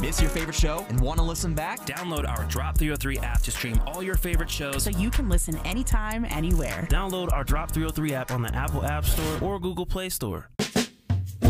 Miss your favorite show and want to listen back? Download our Drop 303 app to stream all your favorite shows so you can listen anytime, anywhere. Download our Drop 303 app on the Apple App Store or Google Play Store.